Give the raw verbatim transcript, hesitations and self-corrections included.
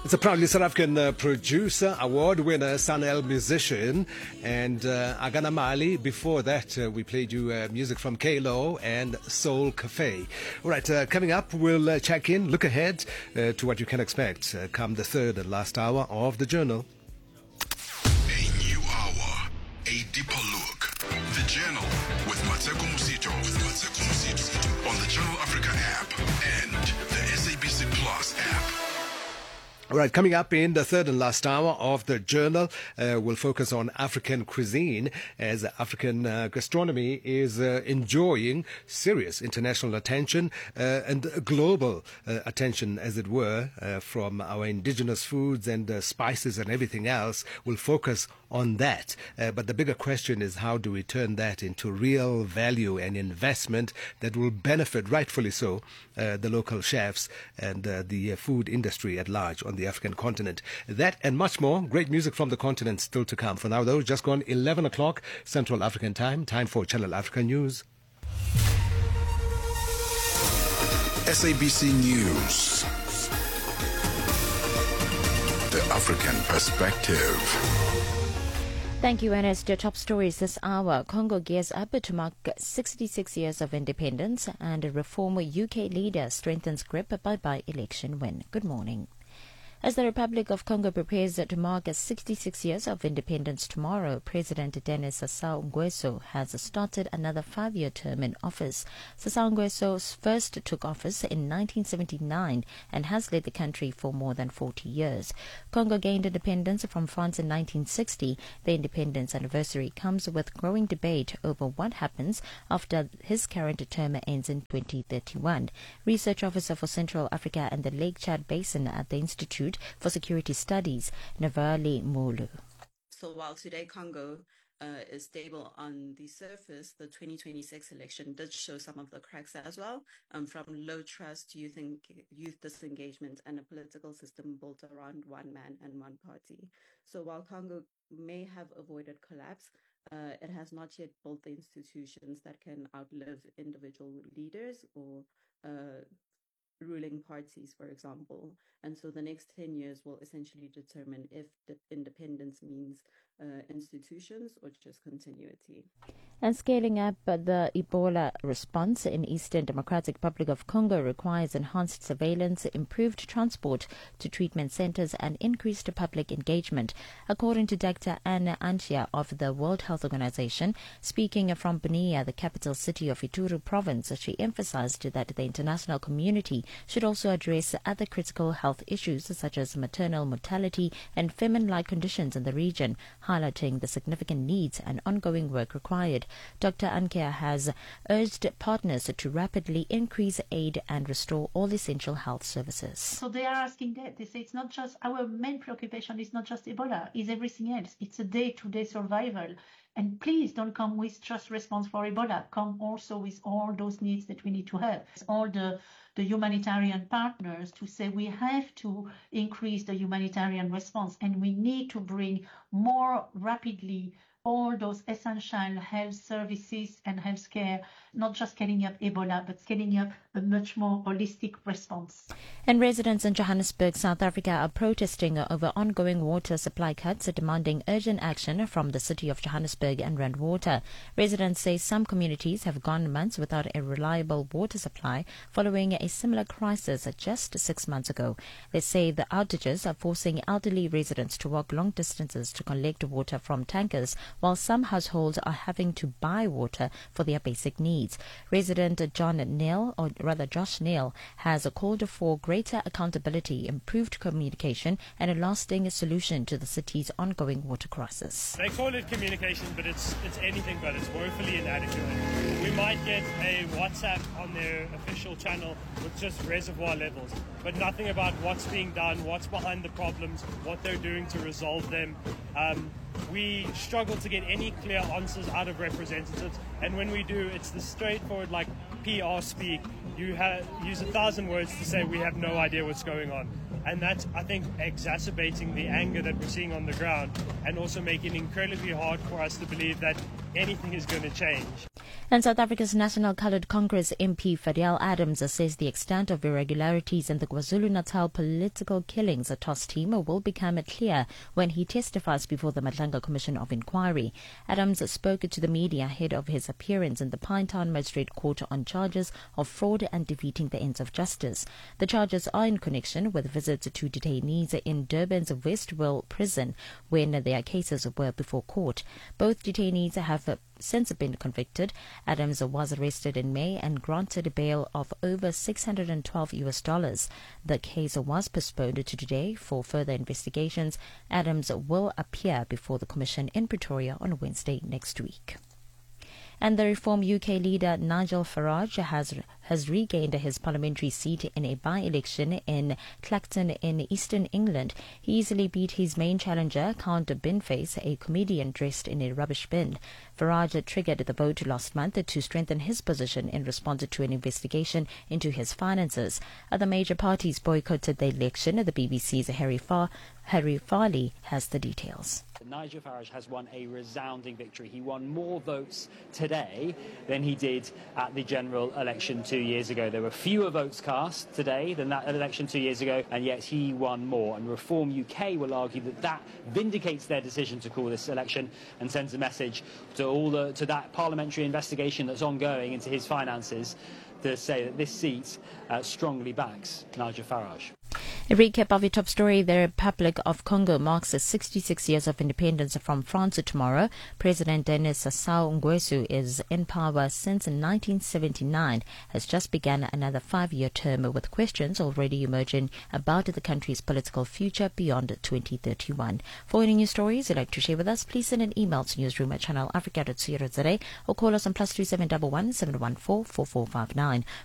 It's a proudly South African uh, producer, award winner, Sanel musician, and uh, Agana Mali. Before that, uh, we played you uh, music from K-Lo and Soul Cafe. All right, uh, coming up, we'll uh, check in, look ahead uh, to what you can expect uh, come the third and last hour of the Journal. A new hour, a deeper look. The Journal with Mateko Musito. With Mateko Musito on the Journal Africa app and the S A B C Plus app. All right, coming up in the third and last hour of the Journal, uh, we'll focus on African cuisine as African uh, gastronomy is uh, enjoying serious international attention uh, and global uh, attention, as it were, uh, from our indigenous foods and uh, spices and everything else. We'll focus on that. Uh, but the bigger question is, how do we turn that into real value and investment that will benefit, rightfully so, uh, the local chefs and uh, the uh, food industry at large on the African continent. That and much more. Great music from the continent still to come. For now, though, just gone eleven o'clock Central African time. Time for Channel Africa News. S A B C News. The African perspective. Thank you, Ernest. Your top stories this hour. Congo gears up to mark sixty-six years of independence, and a reform U K leader strengthens grip by by-election win. Good morning. As the Republic of Congo prepares to mark sixty-six years of independence tomorrow, President Denis Sassou Nguesso has started another five-year term in office. Sassou Nguesso first took office in nineteen seventy-nine and has led the country for more than forty years. Congo gained independence from France in nineteen sixty. The independence anniversary comes with growing debate over what happens after his current term ends in twenty thirty-one. Research Officer for Central Africa and the Lake Chad Basin at the Institute for Security Studies, Navali Mulu. So while today Congo uh, is stable on the surface, the twenty twenty-six election did show some of the cracks as well, um, from low trust, youth, en- youth disengagement, and a political system built around one man and one party. So while Congo may have avoided collapse, uh, it has not yet built the institutions that can outlive individual leaders or uh, ruling parties, for example. And so the next ten years will essentially determine if the independence means uh, institutions or just continuity. And scaling up the Ebola response in Eastern Democratic Republic of Congo requires enhanced surveillance, improved transport to treatment centers, and increased public engagement. According to Doctor Anna Antia of the World Health Organization, speaking from Bunia, the capital city of Ituri province, she emphasized that the international community should also address other critical health issues such as maternal mortality and famine-like conditions in the region, highlighting the significant needs and ongoing work required. Doctor Ankia has urged partners to rapidly increase aid and restore all essential health services. So they are asking that. They say it's not just our main preoccupation, it's not just Ebola, it's everything else. It's a day-to-day survival. And please don't come with just response for Ebola. Come also with all those needs that we need to have. All the, the humanitarian partners to say we have to increase the humanitarian response and we need to bring more rapidly all those essential health services and healthcare, not just scaling up Ebola, but scaling up a much more holistic response. And residents in Johannesburg, South Africa are protesting over ongoing water supply cuts, demanding urgent action from the city of Johannesburg and Rand Water. Residents say some communities have gone months without a reliable water supply following a similar crisis just six months ago. They say the outages are forcing elderly residents to walk long distances to collect water from tankers, while some households are having to buy water for their basic needs. Resident John Neal, or rather Josh Neal, has called for greater accountability, improved communication, and a lasting solution to the city's ongoing water crisis. They call it communication, but it's it's anything but. It's woefully inadequate. We might get a WhatsApp on their official channel with just reservoir levels, but nothing about what's being done, what's behind the problems, what they're doing to resolve them. Um, we struggle to get any clear answers out of representatives, and when we do, it's the straightforward, like P R speak. You ha- use a thousand words to say we have no idea what's going on, and that's, I think, exacerbating the anger that we're seeing on the ground, and also making it incredibly hard for us to believe that anything is going to change. And South Africa's National Coloured Congress M P Fadel Adams says the extent of irregularities in the KwaZulu-Natal political killings at Toss team will become clear when he testifies before the Madlanga Commission of Inquiry. Adams spoke to the media ahead of his appearance in the Pinetown Magistrate Court on charges of fraud and defeating the ends of justice. The charges are in connection with visits to detainees in Durban's Westville prison when their cases were before court. Both detainees have since been convicted. Adams was arrested in May and granted a bail of over six hundred twelve U S dollars. The case was postponed to today for further investigations. Adams will appear before the Commission in Pretoria on Wednesday next week. And the Reform U K leader Nigel Farage has has regained his parliamentary seat in a by-election in Clacton in eastern England. He easily beat his main challenger, Count Binface, a comedian dressed in a rubbish bin. Farage triggered the vote last month to strengthen his position in response to an investigation into his finances. Other major parties boycotted the election. The B B C's Harry, Far- Harry Farley has the details. Nigel Farage has won a resounding victory. He won more votes today than he did at the general election two years ago. There were fewer votes cast today than that election two years ago, and yet he won more. And Reform U K will argue that that vindicates their decision to call this election and sends a message to all the, to that parliamentary investigation that's ongoing into his finances to say that this seat uh, strongly backs Nigel Farage. A recap of your top story. The Republic of Congo marks sixty-six years of independence from France tomorrow. President Denis Sassou Nguesso is in power since nineteen seventy-nine, has just begun another five-year term with questions already emerging about the country's political future beyond twenty thirty-one. For any news stories you'd like to share with us, please send an email to newsroom at channel africa dot co dot za or call us on plus three seven one one seven one four four four five nine.